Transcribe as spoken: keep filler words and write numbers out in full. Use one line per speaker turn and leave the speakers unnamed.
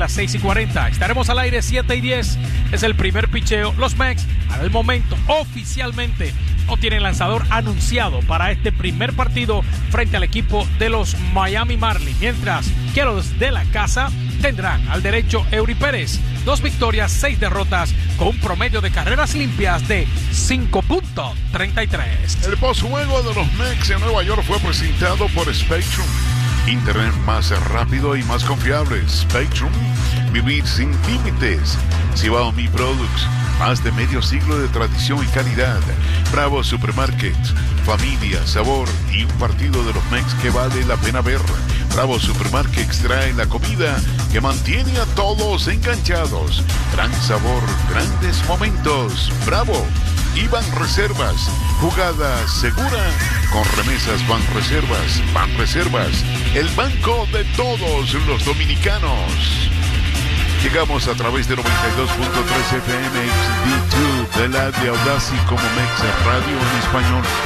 las seis y cuarenta. Estaremos al aire siete y diez. Es el primer picheo. Los Mex, al momento, oficialmente, no tienen lanzador anunciado para este primer partido frente al equipo de los Miami Marlins. Mientras que los de la casa tendrán al derecho Eury Pérez. Dos victorias, seis derrotas, con un promedio de carreras limpias de cinco punto treinta y tres.
El postjuego de los Mex en Nueva York fue presentado por Spectrum. Internet más rápido y más confiable. Spectrum, vivir sin límites. Xiaomi Products, más de medio siglo de tradición y calidad. Bravo Supermarket, familia, sabor y un partido de los Mex que vale la pena ver. Bravo Supermarket extrae la comida que mantiene a todos enganchados. Gran sabor, grandes momentos. Bravo. Y Banreservas, jugada segura con remesas Banreservas. Banreservas, el banco de todos los dominicanos. Llegamos a través de noventa y dos punto tres F M H D dos de la de Audacy como Mex Radio en español.